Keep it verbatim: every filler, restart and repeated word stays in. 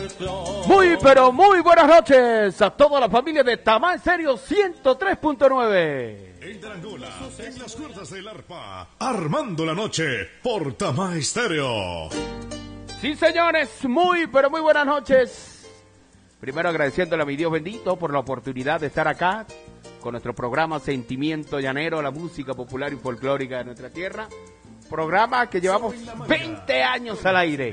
Muy, pero muy buenas noches a toda la familia de Tamá Estéreo ciento tres punto nueve. En Tarangola, en las cuerdas del arpa, armando la noche por Tamá Estéreo. Sí, señores, muy, pero muy buenas noches. Primero agradeciéndole a mi Dios bendito por la oportunidad de estar acá con nuestro programa Sentimiento Llanero, la música popular y folclórica de nuestra tierra. Programa que llevamos veinte años al aire.